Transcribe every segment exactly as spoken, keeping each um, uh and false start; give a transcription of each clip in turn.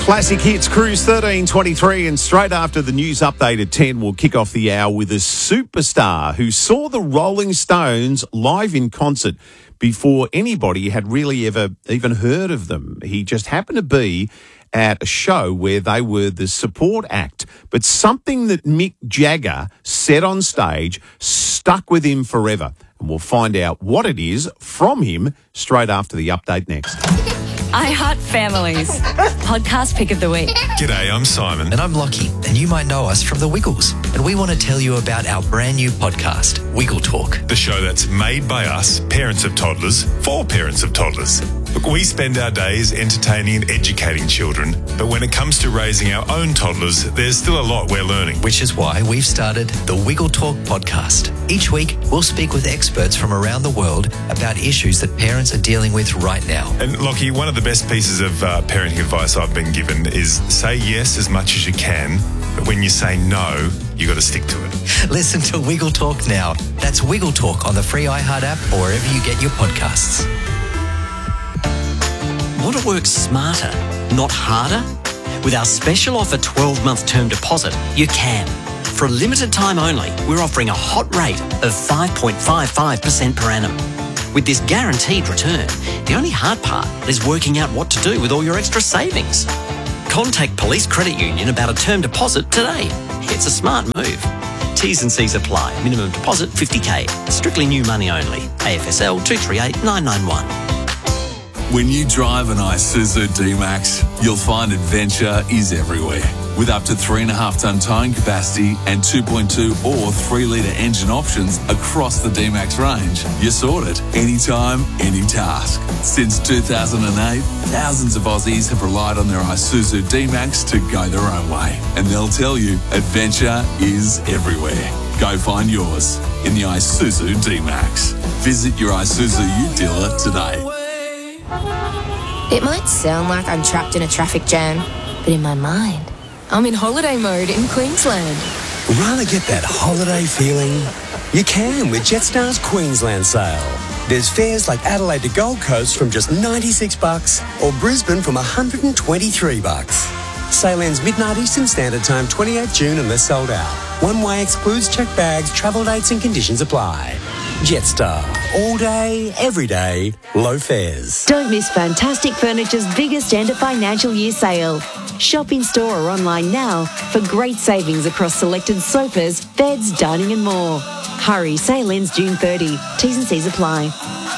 Classic Hits Cruise thirteen twenty-three, and straight after the news update at ten, we'll kick off the hour with a superstar who saw the Rolling Stones live in concert before anybody had really ever even heard of them. He just happened to be at a show where they were the support act, but something that Mick Jagger said on stage stuck with him forever. And we'll find out what it is from him straight after the update next. iHeart Families, podcast pick of the week. G'day, I'm Simon. And I'm Lockie, and you might know us from The Wiggles. And we want to tell you about our brand new podcast, Wiggle Talk. The show that's made by us, parents of toddlers, for parents of toddlers. Look, we spend our days entertaining and educating children, but when it comes to raising our own toddlers, there's still a lot we're learning. Which is why we've started the Wiggle Talk podcast. Each week, we'll speak with experts from around the world about issues that parents are dealing with right now. And Lockie, one of the best pieces of uh, parenting advice I've been given is say yes as much as you can, but when you say no, you got to stick to it. Listen to Wiggle Talk now. That's Wiggle Talk on the free iHeart app or wherever you get your podcasts. Want to work smarter, not harder? With our special offer twelve-month term deposit, you can. For a limited time only, we're offering a hot rate of five point five five percent per annum. With this guaranteed return, the only hard part is working out what to do with all your extra savings. Contact Police Credit Union about a term deposit today. It's a smart move. T's and C's apply. Minimum deposit fifty K. Strictly new money only. A F S L two three eight nine nine one. When you drive an Isuzu D-Max, you'll find adventure is everywhere. With up to three point five tonne towing capacity and two point two or three litre engine options across the D-Max range, you're sorted. Anytime, any task. Since two thousand eight, thousands of Aussies have relied on their Isuzu D-Max to go their own way. And they'll tell you, adventure is everywhere. Go find yours in the Isuzu D-Max. Visit your Isuzu U dealer today. It might sound like I'm trapped in a traffic jam, but in my mind, I'm in holiday mode in Queensland. Rather get that holiday feeling? You can with Jetstar's Queensland sale. There's fares like Adelaide to Gold Coast from just ninety-six bucks or Brisbane from one hundred twenty-three bucks. Sale ends midnight Eastern Standard Time, twenty-eighth of June, unless sold out. One way excludes checked bags, travel dates and conditions apply. Jetstar. All day, every day, low fares. Don't miss Fantastic Furniture's biggest end of financial year sale. Shop in store or online now for great savings across selected sofas, beds, dining and more. Hurry, sale ends June thirtieth. T's and C's apply.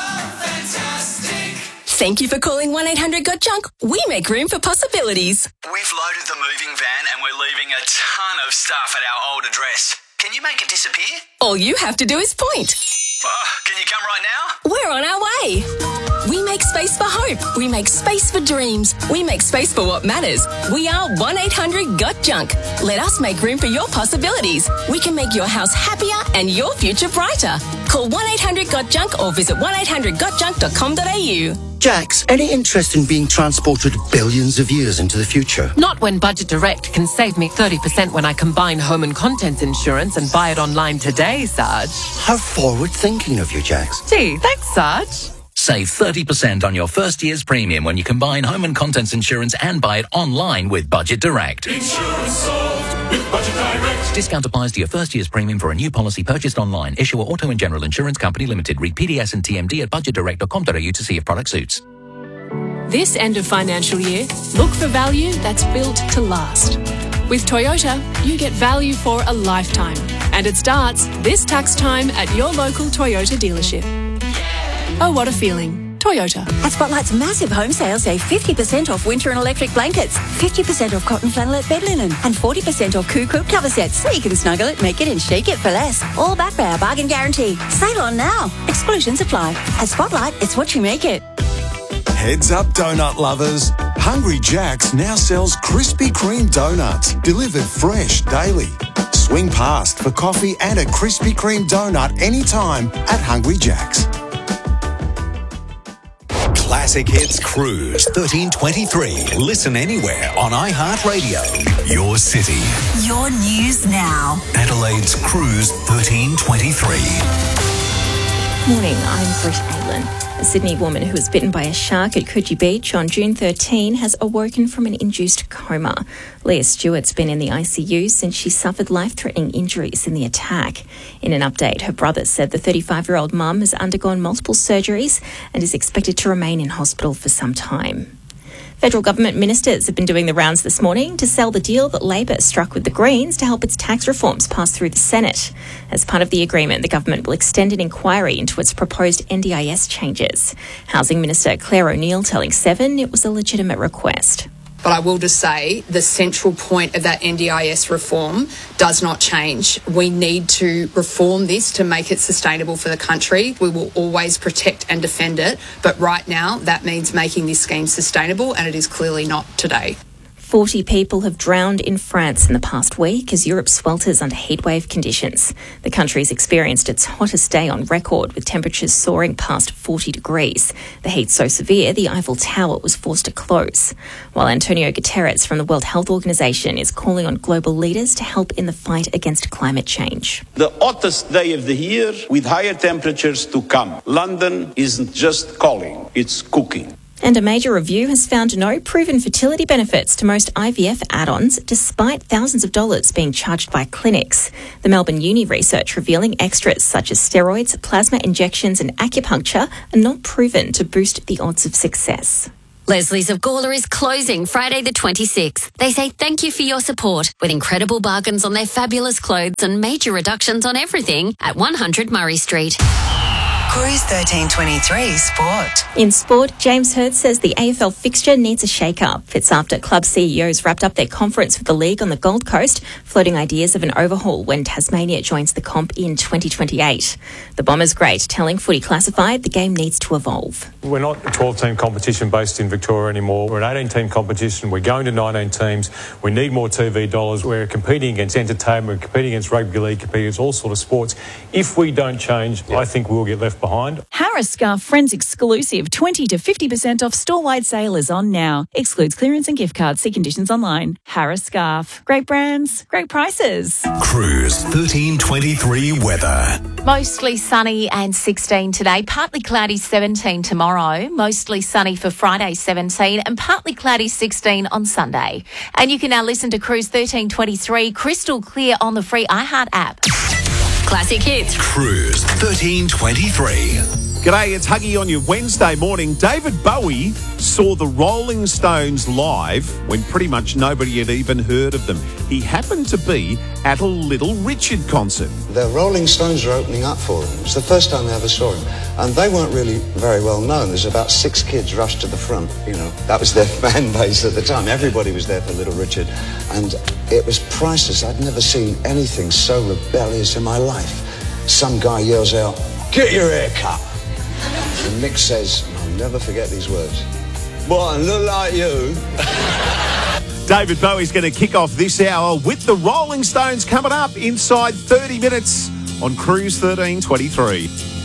Thank you for calling one eight hundred got junk. We make room for possibilities. We've loaded the moving van and we're leaving a ton of stuff at our old address. Can you make it disappear? All you have to do is point. Oh, can you come right now? We're on our way. We make space for hope. We make space for dreams. We make space for what matters. We are one eight hundred got junk. Let us make room for your possibilities. We can make your house happier and your future brighter. Call one eight hundred got junk or visit one eight hundred got junk dot com dot a u. Jax, any interest in being transported billions of years into the future? Not when Budget Direct can save me thirty percent when I combine home and contents insurance and buy it online today, Sarge. How forward-thinking of you, Jax. Gee, thanks, Sarge. Save thirty percent on your first year's premium when you combine home and contents insurance and buy it online with Budget Direct. Insurance solved with Budget Direct. Discount applies to your first year's premium for a new policy purchased online. Issuer Auto and General Insurance Company Limited. Read P D S and T M D at budget direct dot com dot a u to see if product suits. This end of financial year, look for value that's built to last. With Toyota, you get value for a lifetime. And it starts this tax time at your local Toyota dealership. Oh, what a feeling. Toyota. At Spotlight's massive home sale, save fifty percent off winter and electric blankets, fifty percent off cotton flannelette bed linen, and forty percent off Coo Coop cover sets, so you can snuggle it, make it, and shake it for less. All backed by our bargain guarantee. Sale on now. Exclusions apply. At Spotlight, it's what you make it. Heads up, donut lovers. Hungry Jack's now sells Krispy Kreme donuts, delivered fresh daily. Swing past for coffee and a Krispy Kreme donut anytime at Hungry Jack's. Classic Hits Cruise thirteen twenty-three. Listen anywhere on iHeartRadio. Your city. Your news now. Adelaide's Cruise thirteen twenty-three. Morning, I'm Brish Palin. A Sydney woman who was bitten by a shark at Coogee Beach on June thirteenth has awoken from an induced coma. Leah Stewart's been in the I C U since she suffered life-threatening injuries in the attack. In an update, her brother said the thirty-five-year-old mum has undergone multiple surgeries and is expected to remain in hospital for some time. Federal government ministers have been doing the rounds this morning to sell the deal that Labor struck with the Greens to help its tax reforms pass through the Senate. As part of the agreement, the government will extend an inquiry into its proposed N D I S changes. Housing Minister Claire O'Neill telling Seven it was a legitimate request. But I will just say the central point of that N D I S reform does not change. We need to reform this to make it sustainable for the country. We will always protect and defend it. But right now, that means making this scheme sustainable, and it is clearly not today. forty people have drowned in France in the past week as Europe swelters under heatwave conditions. The country's experienced its hottest day on record, with temperatures soaring past forty degrees. The heat so severe, the Eiffel Tower was forced to close. While Antonio Guterres from the World Health Organization is calling on global leaders to help in the fight against climate change. The hottest day of the year with higher temperatures to come. London isn't just calling, it's cooking. And a major review has found no proven fertility benefits to most I V F add-ons, despite thousands of dollars being charged by clinics. The Melbourne Uni research revealing extras such as steroids, plasma injections and acupuncture are not proven to boost the odds of success. Leslie's of Gawler is closing Friday the twenty-sixth. They say thank you for your support with incredible bargains on their fabulous clothes and major reductions on everything at one hundred Murray Street. Cruise thirteen twenty-three Sport. In sport, James Hird says the A F L fixture needs a shake-up. It's after club C E Os wrapped up their conference with the league on the Gold Coast, floating ideas of an overhaul when Tasmania joins the comp in twenty twenty-eight. The Bombers great telling Footy Classified the game needs to evolve. We're not a twelve-team competition based in Victoria anymore. We're an eighteen-team competition. We're going to nineteen teams. We need more T V dollars. We're competing against entertainment. We're competing against rugby league, competing against all sorts of sports. If we don't change, I think we'll get left behind. Harris Scarf Friends exclusive twenty to fifty percent off store-wide sale is on now. Excludes clearance and gift cards. See conditions online. Harris Scarf. Great brands, great prices. Cruise thirteen twenty-three weather. Mostly sunny and sixteen today. Partly cloudy seventeen tomorrow. Mostly sunny for Friday seventeen and partly cloudy sixteen on Sunday. And you can now listen to Cruise thirteen twenty-three crystal clear on the free iHeart app. Classic hits. Cruise thirteen twenty-three. G'day, it's Huggy on your Wednesday morning. David Bowie saw the Rolling Stones live when pretty much nobody had even heard of them. He happened to be at a Little Richard concert. The Rolling Stones were opening up for him. It was the first time they ever saw him. And they weren't really very well known. There's about six kids rushed to the front. You know, that was their fan base at the time. Everybody was there for Little Richard. And it was priceless. I'd never seen anything so rebellious in my life. Some guy yells out, "Get your hair cut." And Mick says, I'll never forget these words, "Boy, I look like you." David Bowie's going to kick off this hour with the Rolling Stones coming up inside thirty minutes on Cruise thirteen twenty-three.